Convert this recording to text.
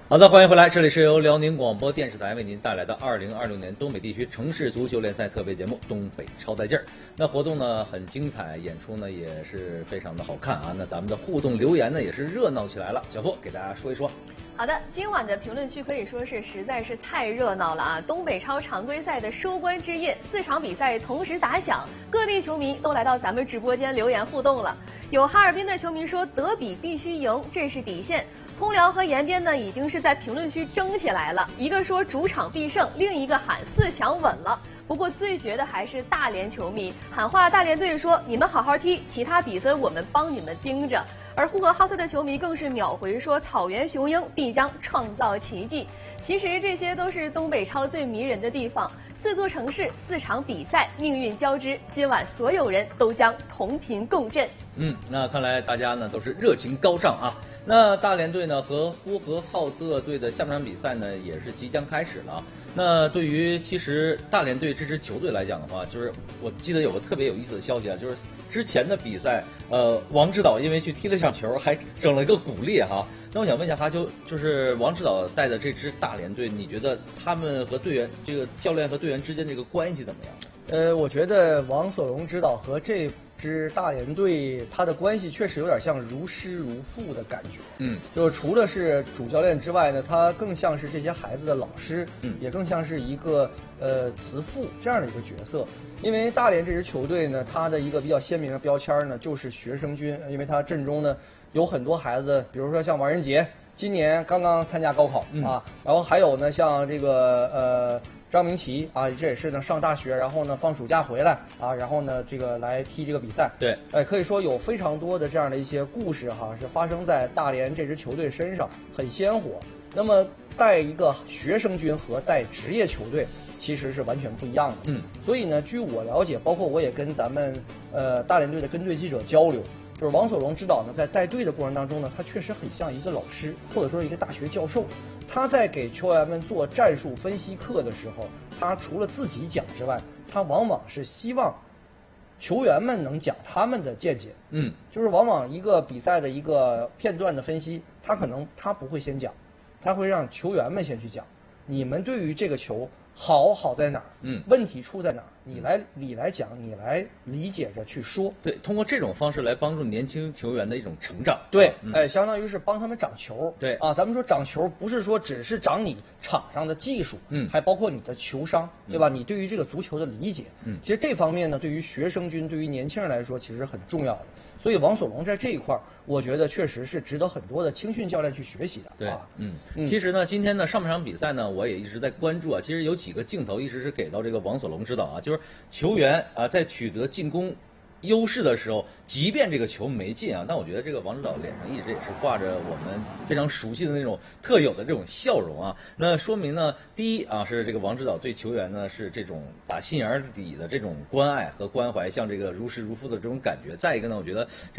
好的，欢迎回来，这里是由辽宁广播电视台为您带来的2026年东北地区城市足球联赛特别节目《东北超带劲儿》。那活动呢很精彩，演出呢也是非常的好看啊。那咱们的互动留言呢也是热闹起来了。小付给大家说一说。 好的，今晚的评论区可以说是实在是太热闹了啊！东北超常规赛的收官之夜，4场比赛同时打响，各地球迷都来到咱们直播间留言互动了。有哈尔滨的球迷说德比必须赢，这是底线。通辽和延边呢已经是在评论区争起来了，一个说主场必胜，另一个喊4强稳了。不过最绝的还是大连球迷喊话大连队说：“你们好好踢，其他比分我们帮你们盯着。”而呼和浩特的球迷更是秒回说：“草原雄鹰必将创造奇迹。”其实这些都是东北超最迷人的地方，4座城市，4场比赛，命运交织，今晚所有人都将同频共振。 那看来大家呢都是热情高涨啊。那大连队呢和呼和浩特队的下半场比赛呢也是即将开始了。那对于其实大连队这支球队来讲的话，就是我记得有个特别有意思的消息啊，就是之前的比赛，王指导因为去踢了场球，还整了一个骨裂哈。那我想问一下哈，就是王指导带的这支大连队，你觉得他们和队员这个教练和队员之间这个关系怎么样？ 我觉得王所荣指导和这支大连队他的关系确实有点像如师如父的感觉。就是除了是主教练之外呢，他更像是这些孩子的老师，也更像是一个慈父这样的一个角色。因为大连这支球队呢，他的一个比较鲜明的标签呢，就是学生军，因为他阵中呢有很多孩子，比如说像王仁杰，今年刚刚参加高考啊，然后还有呢像这个张明奇啊，这也是呢上大学，然后呢放暑假回来啊，然后呢这个来踢这个比赛。 对， 可以说有非常多的这样的一些故事哈，是发生在大连这支球队身上，很鲜活。那么带一个学生军和带职业球队其实是完全不一样的。所以呢，据我了解，包括我也跟咱们大连队的跟队记者交流。就是王所荣指导呢，在带队的过程当中呢，他确实很像一个老师，或者说一个大学教授。他在给球员们做战术分析课的时候，他除了自己讲之外，他往往是希望球员们能讲他们的见解。就是往往一个比赛的一个片段的分析，他不会先讲，他会让球员们先去讲。你们对于这个球好在哪儿？问题出在哪儿？你来讲，你来理解着去说。 对，通过这种方式来帮助年轻球员的一种成长。 对，相当于是帮他们长球。 对啊，咱们说长球不是说只是长你场上的技术，还包括你的球商，对吧？你对于这个足球的理解，其实这方面呢，对于学生军，对于年轻人来说，其实很重要的。所以王所荣在这一块，我觉得确实是值得很多的青训教练去学习的。 对，其实呢，今天呢上半场比赛呢，我也一直在关注啊。其实有几个镜头一直是给到这个王所荣指导啊，就是球员啊在取得进攻优势的时候，即便这个球没进啊，但我觉得这个王指导脸上一直也是挂着我们非常熟悉的那种特有的这种笑容啊。那说明呢，第一啊是这个王指导对球员呢是这种打心眼里的这种关爱和关怀，像这个如师如父的这种感觉。再一个呢，我觉得